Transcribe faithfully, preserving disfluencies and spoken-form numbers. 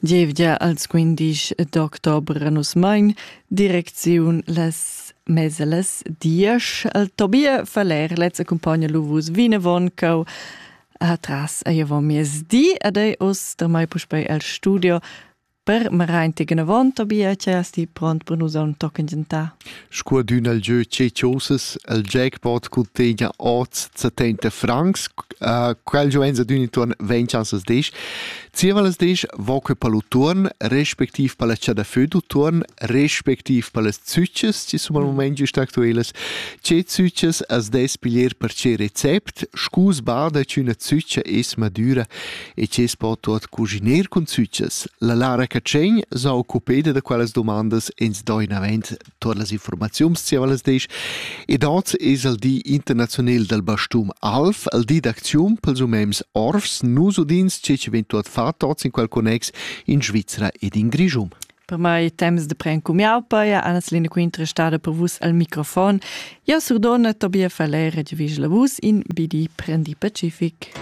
Gievgia als quindisch d'october nus main, direcziun les meseles dies. Al Tobia Faler, let's accompagna luvus vina voncau atras a javon mies di, adei us der mai puspei al studio per marain tegen avon, Tobia, c'è sti pront per nus a un toc ingentà. Scuo d'ün al giu c'è ciosas, al jackpot contegna oz settanta francs, uh, quel giovenza d'ün intorn venti chansas desch. Zievalas desch, voce palu turn, respektiv pala c'ada födu turn, respektiv palas zütches, ci sum al moment giust actuelas. C'è zütches as des pilier per c'è recept, scus bada c'üna zütche es madura, e c'è spot tot cuginer con zütches. La Lara Cacegn s'ha occupeda de quelles domandas ens do in avent tot las informaziums zievalas desch. E dots es el di internazionel del Bastum Alf, el di d'acziun pels umems Orfs, nus udins c'è ci ven tot fa tots in quel connex in Svizzera ed in Grigium. Per mai temps de pren cum jaupa, ja anas lina quintra stada per vus al microfon. Ja surdona Tobia Faler e givis la vus in B D Prendi Pacific.